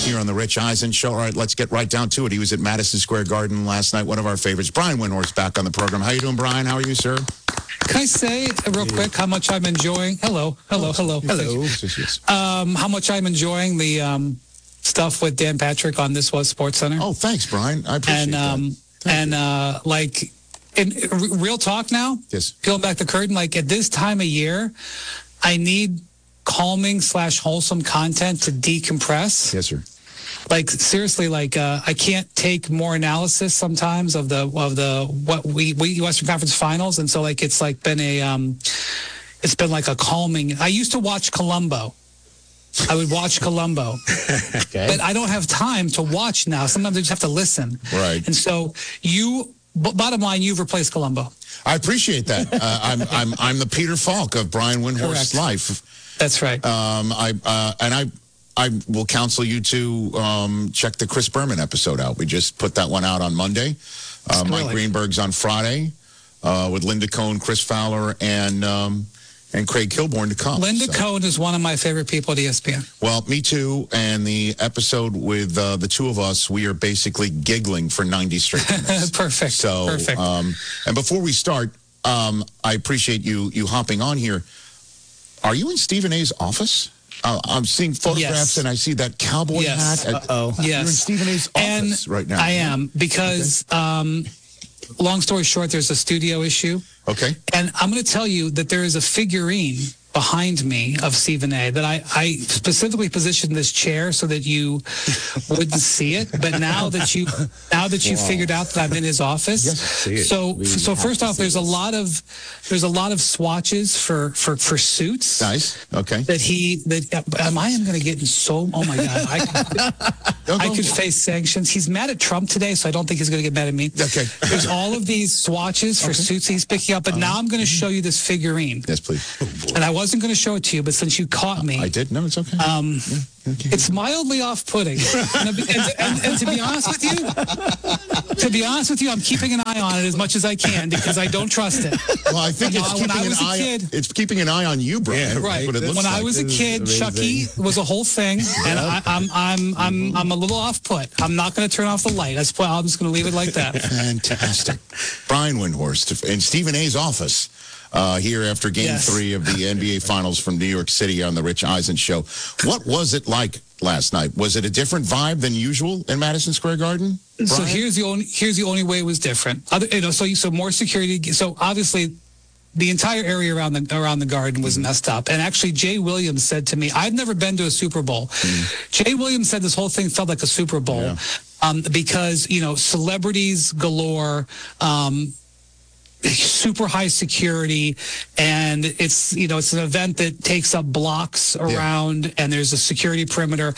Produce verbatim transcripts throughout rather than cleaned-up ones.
here on the Rich Eisen Show. All right, let's get right down to it. He was at Madison Square Garden last night, one of our favorites. Brian Windhorst back on the program. How you doing, Brian? How are you, sir? Can I say real quick how much I'm enjoying? Hello, hello, hello, hello. Um, how much I'm enjoying the um, stuff with Dan Patrick on This Was Sports Center. Oh, thanks, Brian. I appreciate and, um, that. Thank and uh, like, in r- real talk now. Yes. Peeling back the curtain. Like at this time of year, I need calming slash wholesome content to decompress. Yes, sir. Like seriously, like uh, I can't take more analysis sometimes of the of the what we we Western Conference Finals, and so like it's like been a um, it's been like a calming. I used to watch Columbo. I would watch Columbo, okay. But I don't have time to watch now. Sometimes I just have to listen. Right. And so you, b- bottom line, you've replaced Columbo. I appreciate that. uh, I'm I'm I'm the Peter Falk of Brian Windhorst's life. That's right. Um, I uh, and I. I will counsel you to um, check the Chris Berman episode out. We just put that one out on Monday. Uh, Mike Greenberg's on Friday uh, with Linda Cohn, Chris Fowler, and um, and Craig Kilborn to come. Linda so. Cohn is one of my favorite people at E S P N. Well, me too. And the episode with uh, the two of us, we are basically giggling for ninety straight minutes. Perfect. So, Perfect. Um, and before we start, um, I appreciate you you hopping on here. Are you in Stephen A's office? Uh, I'm seeing photographs, yes. and I see that cowboy yes. hat. Uh-oh. Yes. You're in Stephen A's office and right now. I am, because, okay. um, long story short, there's a studio issue. Okay. And I'm going to tell you that there is a figurine behind me of Stephen A. that I, I specifically positioned this chair so that you wouldn't see it. But now that you now that you wow. figured out that I'm in his office, yes, see it. so we so first off, there's this. a lot of there's a lot of swatches for for for suits. Nice. Okay. That he that am I am going to get in so oh my god I could, I could face sanctions. He's mad at Trump today, so I don't think he's going to get mad at me. Okay. There's all of these swatches for okay. suits he's picking up, but uh, now I'm going to show you this figurine. Yes, please. Oh, and I wasn't going to show it to you, but since you caught me, I did. No, it's okay. Um, yeah, okay. It's mildly off-putting, and, and, and, and to be honest with you, to be honest with you, I'm keeping an eye on it as much as I can because I don't trust it. Well, I think it's, uh, keeping an eye, kid, it's keeping an eye on you, Brian. Yeah, right. When like. I was a kid, Chucky was a whole thing, and I, I'm I'm I'm I'm a little off-put. I'm not going to turn off the light. That's why I'm just going to leave it like that. Fantastic, Brian Windhorst in Stephen A's office. Uh, here after Game yes. Three of the N B A Finals from New York City on the Rich Eisen Show. What was it like last night? Was it a different vibe than usual in Madison Square Garden? Brian? So here's the only here's the only way it was different. Other, you know, so so more security. So obviously, the entire area around the around the Garden was messed up. And actually, Jay Williams said to me, "I've never been to a Super Bowl." Mm. Jay Williams said this whole thing felt like a Super Bowl yeah. um, because you know celebrities galore. Um, super high security, and it's you know it's an event that takes up blocks around, yeah. and there's a security perimeter.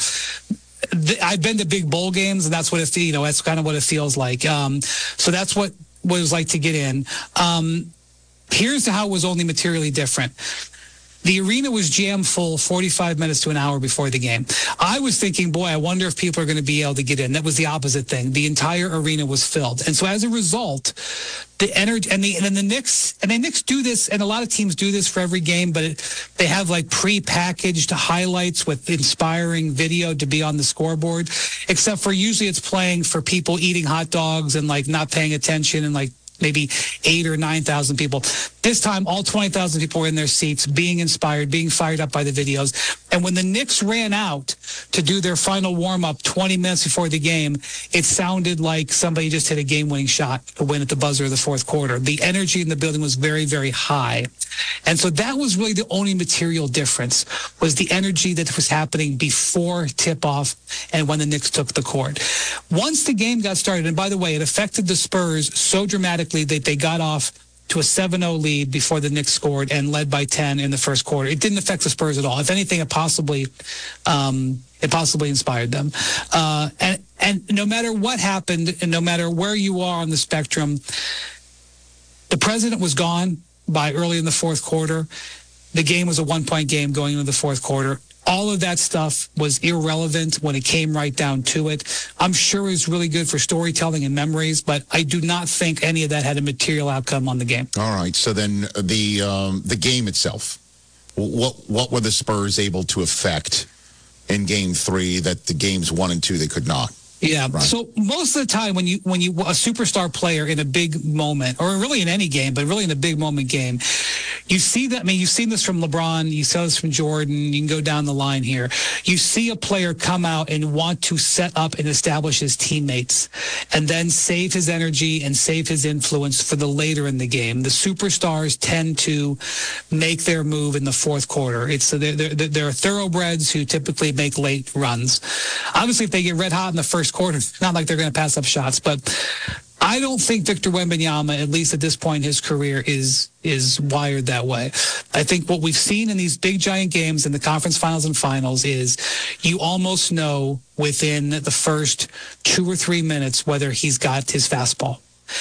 I've been to big bowl games, and that's what it you know that's kind of what it feels like. Um, so that's what what it was like to get in. Um, here's how it was only materially different. The arena was jam full forty-five minutes to an hour before the game. I was thinking, boy, I wonder if people are going to be able to get in. That was the opposite thing. The entire arena was filled. And so as a result, the energy and the and then the Knicks and the Knicks do this, and a lot of teams do this for every game, but it, they have like pre-packaged highlights with inspiring video to be on the scoreboard. Except for usually it's playing for people eating hot dogs and like not paying attention and like maybe eight or nine thousand people. This time, all twenty thousand people were in their seats, being inspired, being fired up by the videos. And when the Knicks ran out to do their final warm-up twenty minutes before the game, it sounded like somebody just hit a game-winning shot to win at the buzzer of the fourth quarter. The energy in the building was very, very high. And so that was really the only material difference, was the energy that was happening before tip-off and when the Knicks took the court. Once the game got started, and by the way, it affected the Spurs so dramatically that they got off to a seven oh lead before the Knicks scored and led by ten in the first quarter. It didn't affect the Spurs at all. If anything, it possibly um, it possibly inspired them. Uh, and, and no matter what happened, and no matter where you are on the spectrum, the president was gone by early in the fourth quarter. The game was a one-point game going into the fourth quarter. All of that stuff was irrelevant when it came right down to it. I'm sure it was really good for storytelling and memories, but I do not think any of that had a material outcome on the game. All right. So then the um, the game itself, what what were the Spurs able to affect in in game three that the games one and two they could not. Yeah. Right. So most of the time when you when you a superstar player in a big moment, or really in any game, but really in a big moment game, you see that. I mean, you've seen this from LeBron. You saw this from Jordan. You can go down the line here. You see a player come out and want to set up and establish his teammates, and then save his energy and save his influence for the later in the game. The superstars tend to make their move in the fourth quarter. It's they're, they're, they're thoroughbreds who typically make late runs. Obviously, if they get red hot in the first quarter, it's not like they're going to pass up shots, but I don't think Victor Wembanyama, at least at this point in his career, is is wired that way. I think what we've seen in these big giant games in the conference finals and finals is you almost know within the first two or three minutes whether he's got his fastball.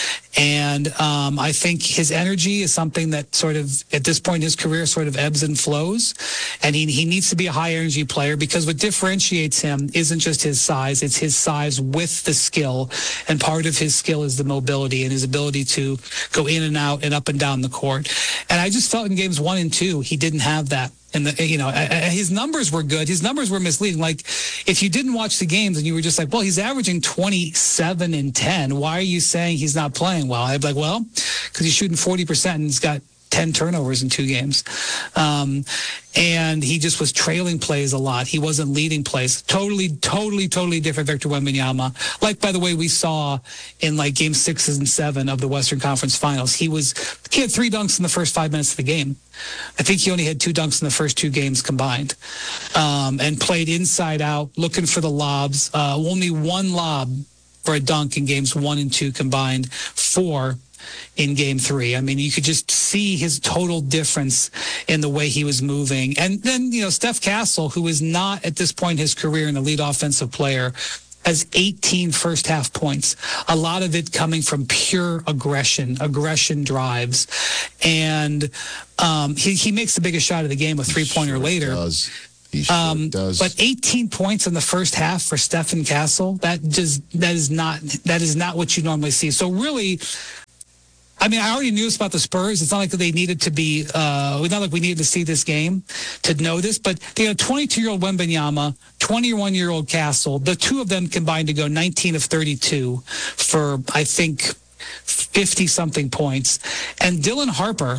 And um, I think his energy is something that sort of, at this point in his career, sort of ebbs and flows. And he, he needs to be a high-energy player because what differentiates him isn't just his size, it's his size with the skill. And part of his skill is the mobility and his ability to go in and out and up and down the court. And I just felt in games one and two, he didn't have that. And, the, you know, his numbers were good. His numbers were misleading. Like, if you didn't watch the games and you were just like, well, he's averaging twenty-seven and ten. Why are you saying he's not playing well? I'd be like, well, because he's shooting forty percent and he's got ten turnovers in two games. Um, and he just was trailing plays a lot. He wasn't leading plays. Totally, totally, totally different Victor Wembanyama. Like, by the way, we saw in like game sixes and seven of the Western Conference Finals. He was, he had three dunks in the first five minutes of the game. I think he only had two dunks in the first two games combined, um, and played inside out, looking for the lobs. Uh, only one lob for a dunk in games one and two combined, four in game three. I mean, you could just see his total difference in the way he was moving. And then, you know, Steph Castle, who is not at this point in his career an elite offensive player, has eighteen first half points, a lot of it coming from pure aggression, aggression drives. And um, he, he makes the biggest shot of the game, a three-pointer He sure later. Does. He sure Um, does. but eighteen points in the first half for Stephen Castle, that just that is not that is not what you normally see. So really, I mean, I already knew this about the Spurs. It's not like they needed to be, uh, it's not like we needed to see this game to know this, but they had twenty-two-year-old Wembanyama, twenty-one-year-old Castle. The two of them combined to go nineteen of thirty-two for, I think, fifty-something points. And Dylan Harper,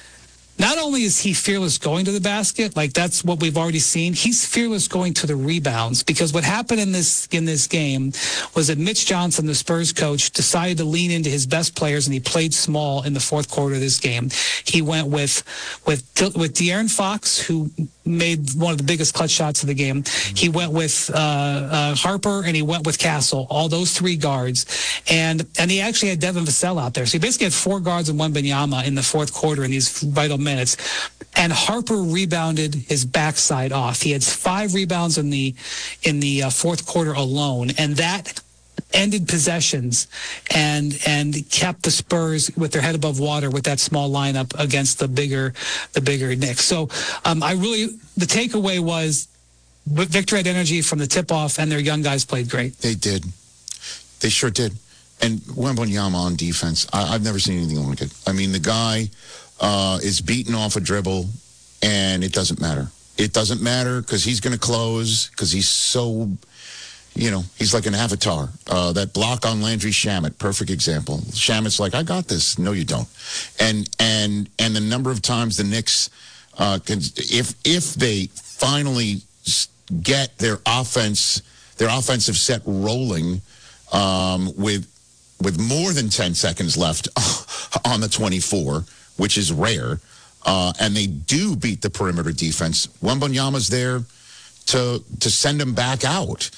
not only is he fearless going to the basket, like that's what we've already seen, he's fearless going to the rebounds, because what happened in this in this game was that Mitch Johnson, the Spurs coach, decided to lean into his best players, and he played small in the fourth quarter of this game. He went with with with De'Aaron Fox, who made one of the biggest clutch shots of the game. He went with uh, uh, Harper, and he went with Castle, all those three guards. And and he actually had Devin Vassell out there. So he basically had four guards and Wembanyama in the fourth quarter in these vital minutes. And Harper rebounded his backside off. He had five rebounds in the in the uh, fourth quarter alone. And that ended possessions and and kept the Spurs with their head above water with that small lineup against the bigger the bigger Knicks. So um, I really, the takeaway was Victor had energy from the tip off, and their young guys played great. They did. They sure did. And Wembanyama on defense, I, I've never seen anything like it. I mean, the guy uh, is beaten off a dribble, and it doesn't matter. It doesn't matter because he's going to close, because he's so, you know, he's like an avatar. Uh, that block on Landry Shamet, perfect example. Shamet's like, I got this. No, you don't. And and and the number of times the Knicks, uh, can, if if they finally get their offense, their offensive set rolling um, with with more than ten seconds left on the twenty-four, which is rare, uh, and they do beat the perimeter defense, Wembanyama's there to to send them back out.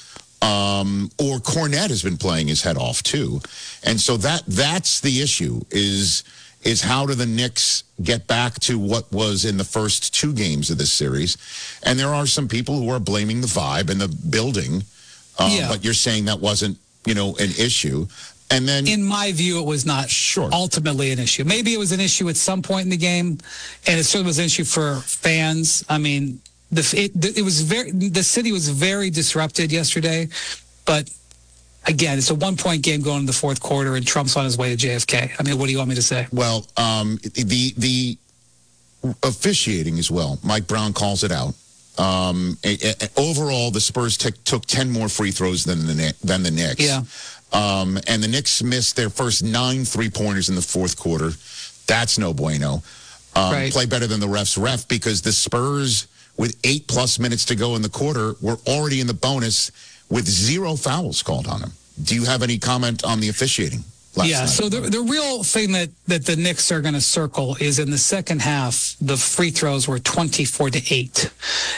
Um, or Cornette has been playing his head off too, and so that that's the issue. Is is how do the Knicks get back to what was in the first two games of this series? And there are some people who are blaming the vibe and the building, um, Yeah. but you're saying that wasn't, you know, an issue. And then, In my view, it was not Sure. ultimately an issue. Maybe it was an issue at some point in the game, and it certainly was an issue for fans. I mean, the it, it was very the city was very disrupted yesterday, but again, it's a one-point game going into the fourth quarter, and Trump's on his way to J F K. I mean, what do you want me to say? well, um, the the officiating as well. Mike Brown calls it out. Um, a, a, overall, the Spurs t- took ten more free throws than the than the Knicks. Yeah. Um, and the Knicks missed their first nine three-pointers in the fourth quarter. That's no bueno. Um, right. Play better than the refs ref because the Spurs, with eight-plus minutes to go in the quarter, were already in the bonus with zero fouls called on them. Do you have any comment on the officiating? Yeah, night? so the the real thing that, that the Knicks are going to circle is in the second half, the free throws were twenty-four to eight.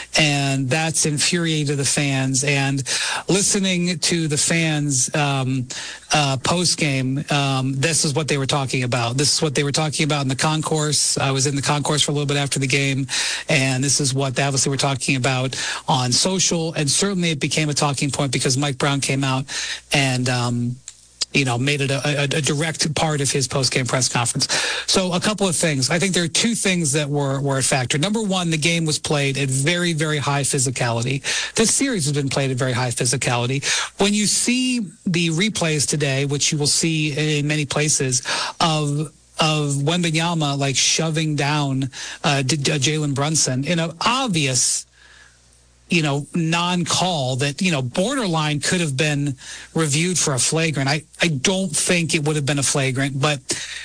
And that's infuriating to the fans. And listening to the fans um, uh, post-game, um, this is what they were talking about. This is what they were talking about in the concourse. I was in the concourse for a little bit after the game, and this is what they obviously were talking about on social. And certainly it became a talking point because Mike Brown came out and um, you know, made it a, a, a direct part of his post-game press conference. So a couple of things. I think there are two things that were, were a factor. Number one, the game was played at very, very high physicality. This series has been played at very high physicality. When you see the replays today, which you will see in many places, of of Wembanyama like shoving down uh, Jalen Brunson in an obvious, you know, non-call that, you know, borderline could have been reviewed for a flagrant. I, I don't think it would have been a flagrant, but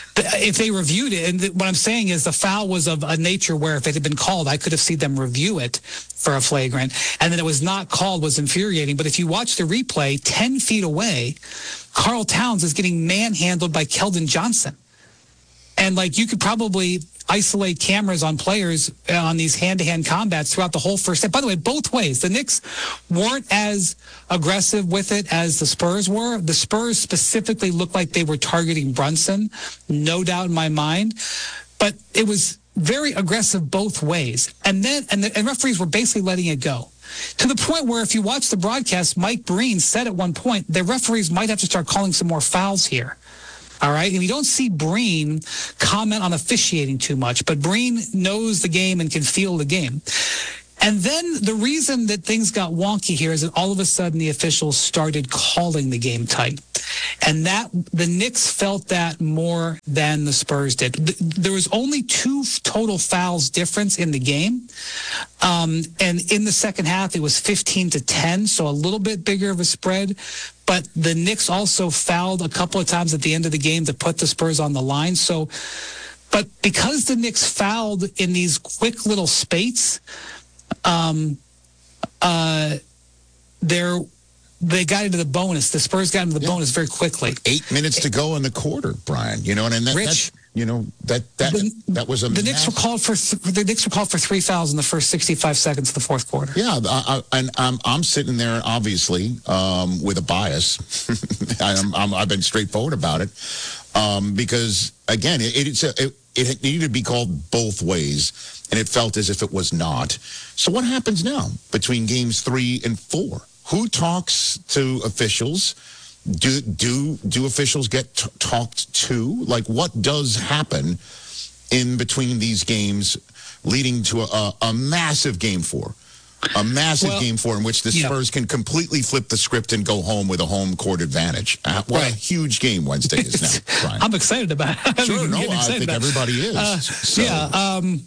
if they reviewed it, and what I'm saying is the foul was of a nature where if it had been called, I could have seen them review it for a flagrant, and then it was not called was infuriating. But if you watch the replay, ten feet away, Karl Towns is getting manhandled by Keldon Johnson. And, like, you could probably isolate cameras on players on these hand-to-hand combats throughout the whole first set. By the way, both ways. The Knicks weren't as aggressive with it as the Spurs were. The Spurs specifically looked like they were targeting Brunson, no doubt in my mind. But it was very aggressive both ways. And then and the and referees were basically letting it go. To the point where if you watch the broadcast, Mike Breen said at one point, the referees might have to start calling some more fouls here. All right. And we don't see Breen comment on officiating too much, but Breen knows the game and can feel the game. And then the reason that things got wonky here is that all of a sudden the officials started calling the game tight. And that the Knicks felt that more than the Spurs did. There was only two total fouls difference in the game. Um, and in the second half, it was fifteen to ten, so a little bit bigger of a spread. But the Knicks also fouled a couple of times at the end of the game to put the Spurs on the line. So, but because the Knicks fouled in these quick little spates, um, uh, they're, they got into the bonus. The Spurs got into the yeah. bonus very quickly. Eight minutes to go in the quarter, Brian. You know, and, and that, Rich, you know that that the, that was a the Knicks were called for th- the Knicks were called for three fouls in the first sixty-five seconds of the fourth quarter. Yeah, I, I, and I'm I'm sitting there obviously um, with a bias. I'm, I'm I've been straightforward about it um, because again, it, it's a, it it needed to be called both ways, and it felt as if it was not. So what happens now between games three and four? Who talks to officials? Do do do officials get t- talked to? Like, what does happen in between these games, leading to a, a massive game four, a massive well, game four in which the Spurs yeah. can completely flip the script and go home with a home court advantage? Uh, what right. a huge game Wednesday is now, Brian. I'm excited about it. Sure, no, I think about everybody is. Uh, so. Yeah. Um,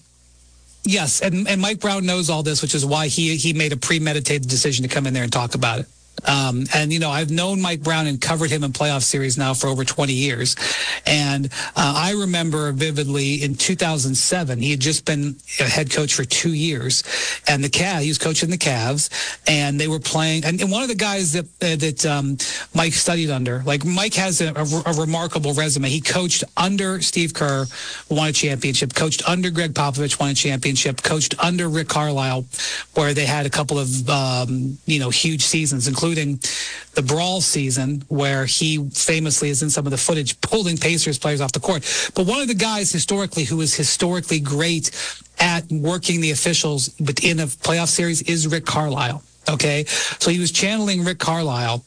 Yes, and, and Mike Brown knows all this, which is why he he made a premeditated decision to come in there and talk about it. Um, and, you know, I've known Mike Brown and covered him in playoff series now for over twenty years. And uh, I remember vividly in two thousand seven, he had just been a head coach for two years. And the Cavs, he was coaching the Cavs, and they were playing. And, and one of the guys that uh, that um, Mike studied under, like Mike has a, a, a remarkable resume. He coached under Steve Kerr, won a championship, coached under Greg Popovich, won a championship, coached under Rick Carlisle, where they had a couple of, um, you know, huge seasons, including the Brawl season, where he famously is in some of the footage pulling Pacers players off the court. But one of the guys historically who is historically great at working the officials within a playoff series is Rick Carlisle. Okay, so he was channeling Rick Carlisle.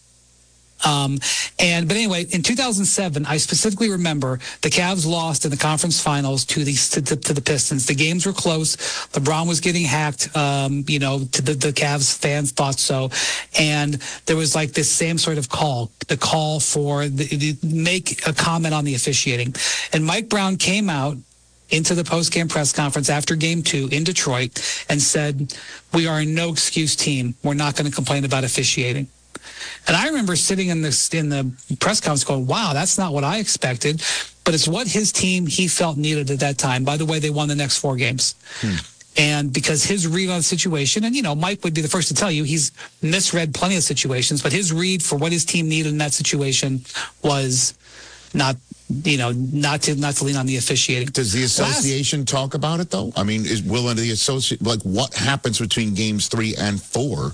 Um, and but anyway, in two thousand seven, I specifically remember the Cavs lost in the conference finals to the to, to, to the Pistons. The games were close. LeBron was getting hacked. Um, you know, to the, the Cavs fans thought so, and there was like this same sort of call, the call for the, the make a comment on the officiating, and Mike Brown came out into the post-game press conference after game two in Detroit and said, we are a no-excuse team. We're not going to complain about officiating. And I remember sitting in this in the press conference going, wow, that's not what I expected. But it's what his team, he felt needed at that time. By the way, they won the next four games. Hmm. And because his read on the situation, and, you know, Mike would be the first to tell you he's misread plenty of situations, but his read for what his team needed in that situation was not, you know, not to not to lean on the officiating. Does the association Last, talk about it, though? I mean, is will the associate, like, what happens between games three and four?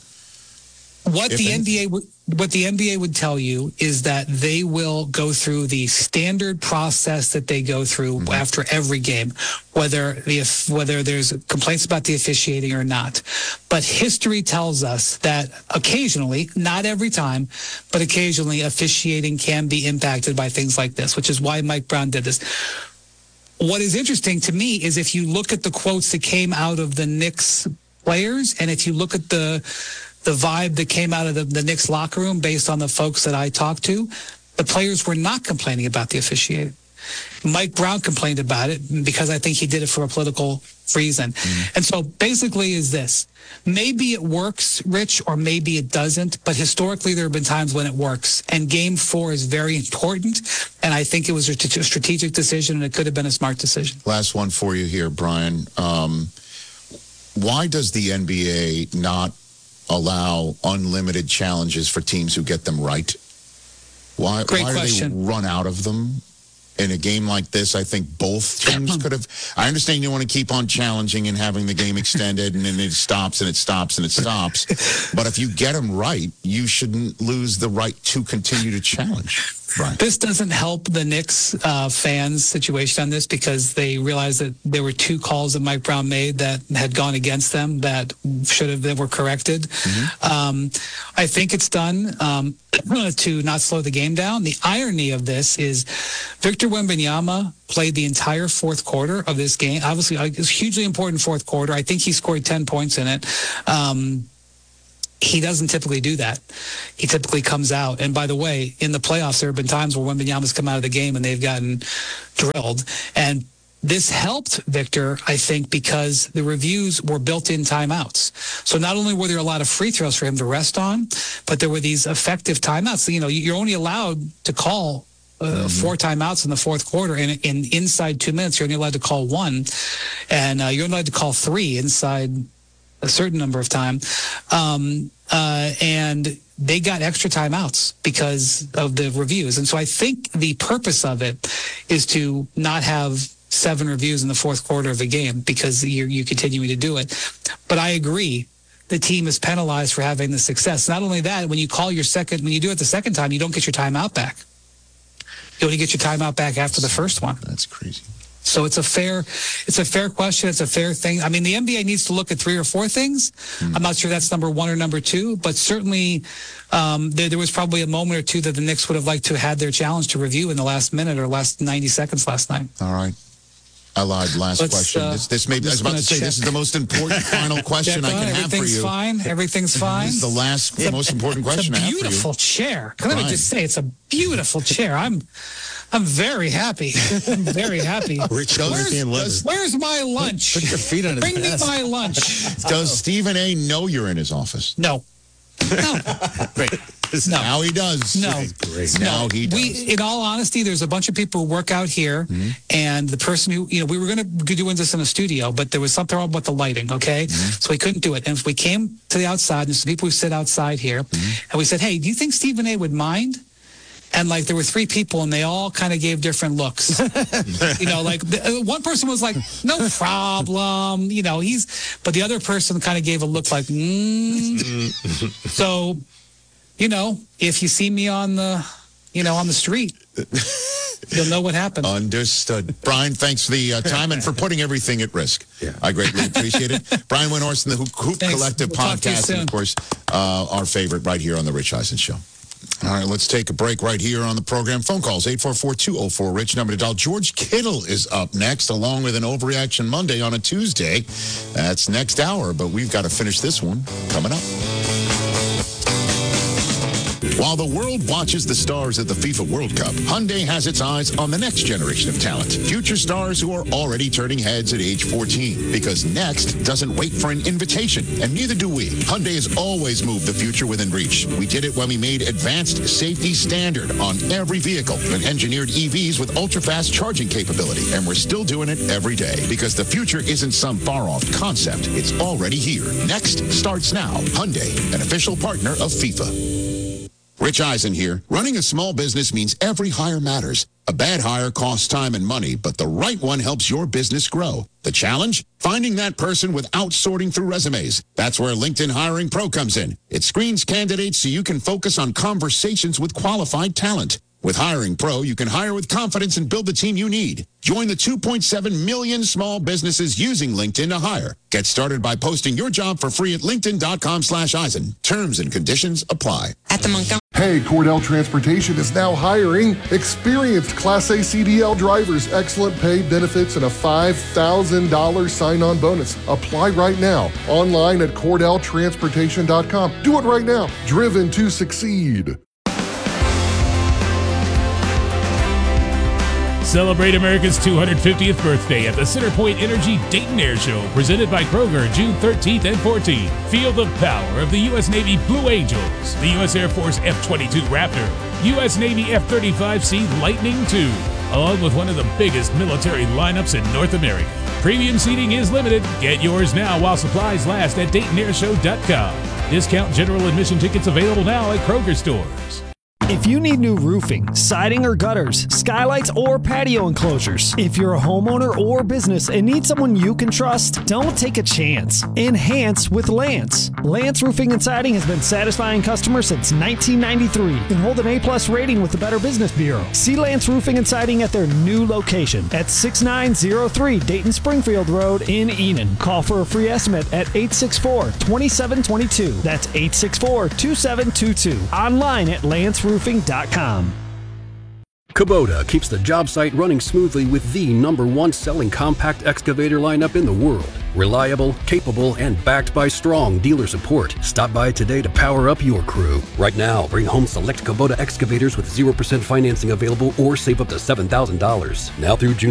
What the N B A would what the N B A would tell you is that they will go through the standard process that they go through mm-hmm. after every game, whether the whether there's complaints about the officiating or not. But history tells us that occasionally, not every time, but occasionally officiating can be impacted by things like this, which is why Mike Brown did this. What is interesting to me is if you look at the quotes that came out of the Knicks players, and if you look at the the vibe that came out of the, the Knicks locker room based on the folks that I talked to, the players were not complaining about the officiating. Mike Brown complained about it because I think he did it for a political reason. Mm-hmm. And so basically is this. Maybe it works, Rich, or maybe it doesn't, but historically there have been times when it works. And game four is very important, and I think it was a t- strategic decision, and it could have been a smart decision. Last one for you here, Brian. Um, why does the N B A not allow unlimited challenges for teams who get them right? Why, Great why question. do they run out of them? In a game like this, I think both teams could have. I understand you want to keep on challenging and having the game extended, and then it stops and it stops and it stops. But if you get them right, you shouldn't lose the right to continue to challenge. Right. This doesn't help the Knicks uh, fans' situation on this because they realized that there were two calls that Mike Brown made that had gone against them that should have that were corrected. Mm-hmm. Um, I think it's done um, to not slow the game down. The irony of this is Victor Wembanyama played the entire fourth quarter of this game. Obviously, it was a hugely important fourth quarter. I think he scored ten points in it. Um, He doesn't typically do that. He typically comes out. And by the way, in the playoffs, there have been times where Wembanyama's come out of the game and they've gotten drilled. And this helped Victor, I think, because the reviews were built-in timeouts. So not only were there a lot of free throws for him to rest on, but there were these effective timeouts. You know, you're only allowed to call Uh, mm-hmm. four timeouts in the fourth quarter, and in inside two minutes, you're only allowed to call one, and uh, you're only allowed to call three inside a certain number of time. Um, uh, and they got extra timeouts because of the reviews. And so I think the purpose of it is to not have seven reviews in the fourth quarter of a game because you're, you're continuing to do it. But I agree. The team is penalized for having the success. Not only that, when you call your second, when you do it the second time, you don't get your timeout back. You only get your timeout back after the first one. That's crazy. So it's a fair, it's a fair question. It's a fair thing. I mean, the N B A needs to look at three or four things. Mm. I'm not sure that's number one or number two, but certainly um, there, there was probably a moment or two that the Knicks would have liked to have had their challenge to review in the last minute or last ninety seconds last night. All right. I lied. Last Let's, question. Uh, this, this may be, I was about to say, check. This is the most important final question I can have for you. Everything's fine. Everything's fine. This is the last, the most important question I have for you. It's a beautiful chair. Let me just say, it's a beautiful chair. I'm... I'm very happy. I'm very happy. Rich where's, where's my lunch? Put your feet on his Bring desk. me my lunch. Does Stephen A. know you're in his office? No. No. Great. No. Now he does. No. Great. Now no. he does. We, in all honesty, there's a bunch of people who work out here, mm-hmm. and the person who, you know, we were going to do this in a studio, but there was something wrong with the lighting, okay? Mm-hmm. So we couldn't do it. And we came to the outside, and there's some people who sit outside here, mm-hmm. and we said, hey, do you think Stephen A. would mind? And like there were three people, and they all kind of gave different looks. You know, like the, one person was like, "No problem," you know. He's, but the other person kind of gave a look like, mm. So, you know, if you see me on the, you know, on the street, you'll know what happened. Understood. Brian, thanks for the uh, time and for putting everything at risk. Yeah. I greatly appreciate it. Brian Windhorst and the Hoop, Hoop Collective we'll podcast, and of course, uh, our favorite right here on the Rich Eisen Show. All right, let's take a break right here on the program. Phone calls, eight four four, two oh four, RICH, number to dial. George Kittle is up next, along with an Overreaction Monday on a Tuesday. That's next hour, but we've got to finish this one coming up. While the world watches the stars at the FIFA World Cup, Hyundai has its eyes on the next generation of talent. Future stars who are already turning heads at age fourteen. Because next doesn't wait for an invitation, and neither do we. Hyundai has always moved the future within reach. We did it when we made advanced safety standard on every vehicle and engineered E Vs with ultra-fast charging capability. And we're still doing it every day because the future isn't some far-off concept. It's already here. Next starts now. Hyundai, an official partner of FIFA. Rich Eisen here. Running a small business means every hire matters. A bad hire costs time and money, but the right one helps your business grow. The challenge? Finding that person without sorting through resumes. That's where LinkedIn Hiring Pro comes in. It screens candidates so you can focus on conversations with qualified talent. With Hiring Pro, you can hire with confidence and build the team you need. Join the two point seven million small businesses using LinkedIn to hire. Get started by posting your job for free at linkedin.com slash Eisen. Terms and conditions apply. At the Montgomery. Hey, Cordell Transportation is now hiring experienced Class A C D L drivers, excellent pay, benefits, and a five thousand dollars sign-on bonus. Apply right now, online at cordell transportation dot com. Do it right now. Driven to succeed. Celebrate America's two hundred fiftieth birthday at the CenterPoint Energy Dayton Air Show, presented by Kroger, June thirteenth and fourteenth. Feel the power of the U S Navy Blue Angels, the U S Air Force F twenty-two Raptor, U S Navy F thirty-five C Lightning two, along with one of the biggest military lineups in North America. Premium seating is limited. Get yours now while supplies last at Dayton Air Show dot com. Discount general admission tickets available now at Kroger stores. If you need new roofing, siding or gutters, skylights or patio enclosures, if you're a homeowner or business and need someone you can trust, don't take a chance. Enhance with Lance. Lance Roofing and Siding has been satisfying customers since nineteen ninety-three and hold an A-plus rating with the Better Business Bureau. See Lance Roofing and Siding at their new location at six nine zero three Dayton Springfield Road in Enon. Call for a free estimate at eight six four, two seven two two. That's eight six four, two seven two two. Online at lance roofing dot com. Kubota keeps the job site running smoothly with the number one selling compact excavator lineup in the world. Reliable, capable, and backed by strong dealer support. Stop by today to power up your crew. Right now, bring home select Kubota excavators with zero percent financing available or save up to seven thousand dollars. Now through June